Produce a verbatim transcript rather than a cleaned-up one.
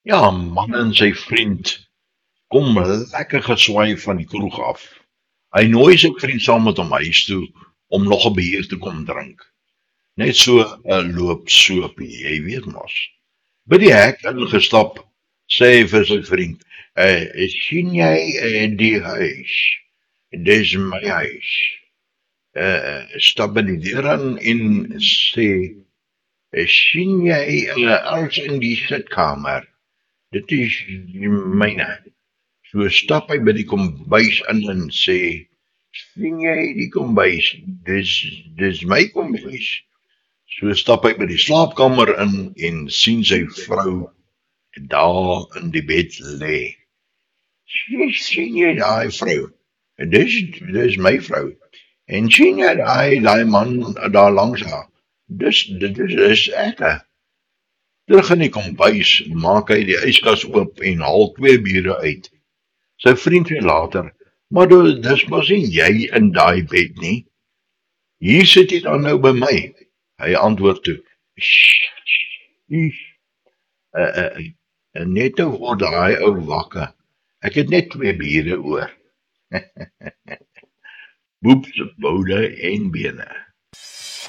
Ja, 'n man en sy vriend kom lekker geswaai van die kroeg af. Hy nooi sy vriend saam met hom huis toe om nog 'n bier te kom drink. Net so 'n loop soopie, jy weet mos. By die hek ingestap, sê hy vir sy vriend, uh, sien jy uh, die huis? Dis my huis. Uh, stap by die deur aan en sê, uh, sien jy uh, alles in die sitkamer? Dit is myne. So stap hy by die kombuis in en sê, sien jy die kombuis? Dis, dis my kombuis. So stap hy by die slaapkamer in en sien sy vrou daar in die bed lê. Sien, sien jy daai vrou? Dis, dis my vrou. En sien jy daai, daai man daar langs haar? Dis, dit is, dis ek. Terug in die kombuis maak hy die yskas oop en haal twee biere uit. Sy vriend sê later, maar dis mos nie jy in daai bed nie. Hier sit jy dan nou by my. Hy antwoord toe, uh, uh, uh, net nou word daai ou wakker. Ek het net twee biere oor. Boeps, boude en bene.